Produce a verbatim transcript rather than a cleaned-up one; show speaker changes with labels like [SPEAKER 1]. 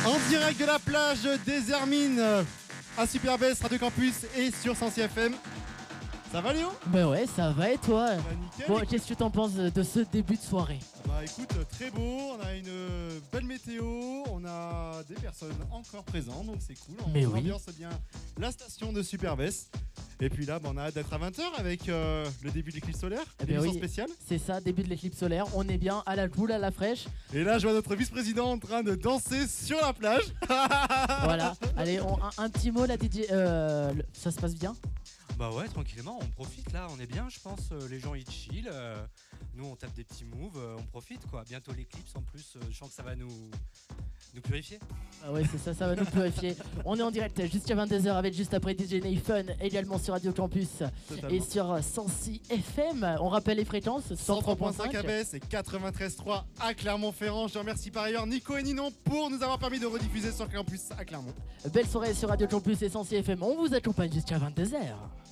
[SPEAKER 1] En direct de la plage des Hermines à Superbès, Radio Campus et sur Sensi F M. Ça va Léo?
[SPEAKER 2] Bah ouais, ça va et toi?
[SPEAKER 1] Bah nickel.
[SPEAKER 2] Bon, qu'est-ce que t'en penses de ce début de soirée?
[SPEAKER 1] Bah écoute, très beau, on a une belle météo, on a des personnes encore présentes, donc c'est cool. On
[SPEAKER 2] Mais oui.
[SPEAKER 1] ambiance bien la station de Superbès. Et puis là, bah, on a hâte d'être à vingt heures avec euh, le début de l'éclipse solaire,
[SPEAKER 2] Eh ben
[SPEAKER 1] l'émission
[SPEAKER 2] oui.
[SPEAKER 1] spéciale.
[SPEAKER 2] C'est ça, début de l'éclipse solaire, on est bien à la cool, à la fraîche.
[SPEAKER 1] Et là, je vois notre vice-président en train de danser sur la plage.
[SPEAKER 2] Voilà, allez, on- un, un petit mot là, D J, euh, le- ça se passe bien?
[SPEAKER 3] Bah ouais, tranquillement, on profite là, on est bien, je pense. euh, les gens ils chill, euh, nous on tape des petits moves, euh, on profite quoi. Bientôt l'éclipse en plus, euh, je sens que ça va nous, nous purifier.
[SPEAKER 2] Ah ouais, c'est ça, ça va nous purifier. On est en direct jusqu'à vingt-deux heures avec juste après D J Nayfun, également sur Radio Campus
[SPEAKER 1] Totalement.
[SPEAKER 2] et sur Sensi F M. On rappelle les fréquences,
[SPEAKER 1] cent trois point
[SPEAKER 2] cent trois
[SPEAKER 1] cinq
[SPEAKER 2] point
[SPEAKER 1] à
[SPEAKER 2] cinq.
[SPEAKER 1] Besse et quatre-vingt-treize point trois à Clermont-Ferrand. Je remercie par ailleurs Nico et Ninon pour nous avoir permis de rediffuser sur Campus à Clermont.
[SPEAKER 2] Belle soirée sur Radio Campus et Sensi F M. On vous accompagne jusqu'à vingt-deux heures.